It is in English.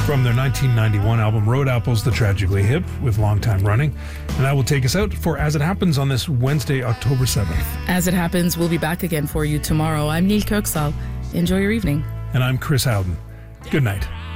from their 1991 album Road Apples, The Tragically Hip, with Long Time Running. And that will take us out for As It Happens on this Wednesday, October 7th. As It Happens, we'll be back again for you tomorrow. I'm Neil Kirksall. Enjoy your evening. And I'm Chris Howden. Good night.